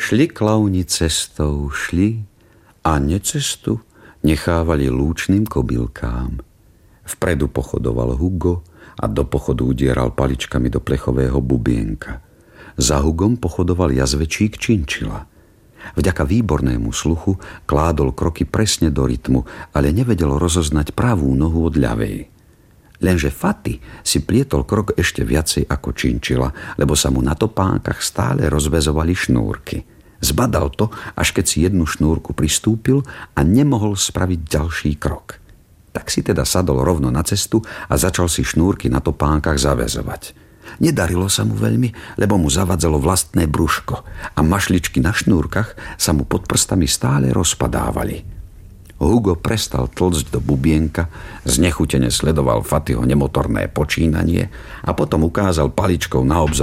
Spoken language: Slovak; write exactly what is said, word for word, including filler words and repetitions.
Šli klauni cestou, šli a necestu nechávali lúčným kobylkám. Vpredu pochodoval Hugo a do pochodu udieral paličkami do plechového bubienka. Za Hugom pochodoval jazvečík Činčila. Vďaka výbornému sluchu kládol kroky presne do rytmu, ale nevedel rozoznať pravú nohu od ľavej. Lenže Faty si plietol krok ešte viacej ako Činčila, lebo sa mu na topánkach stále rozväzovali šnúrky. Zbadal to, až keď si jednu šnúrku pristúpil a nemohol spraviť ďalší krok. Tak si teda sadol rovno na cestu a začal si šnúrky na topánkach zaväzovať. Nedarilo sa mu veľmi, lebo mu zavadzalo vlastné brúško a mašličky na šnúrkach sa mu pod prstami stále rozpadávali. Hugo prestal tlcť do bubienka, znechutene sledoval Fatyho nemotorné počínanie a potom ukázal paličkou na obzor